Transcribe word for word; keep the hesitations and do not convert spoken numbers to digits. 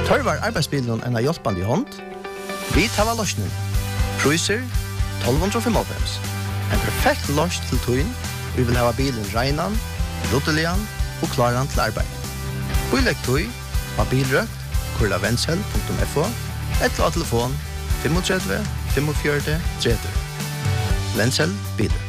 Tørvar arbeidsbilen en av hjelpende i hånd? Vi tar av løsningen. Priser tolv fem fem. En perfekt løs til tøyen. Vi vil ha bilen regnen, ruttelian og klaren til arbeid. Bilegg tøy av bilrøkt, kurla vendsel punktum f o, eller av telefon tre fem fem fire tre tre. Vendsel bilen.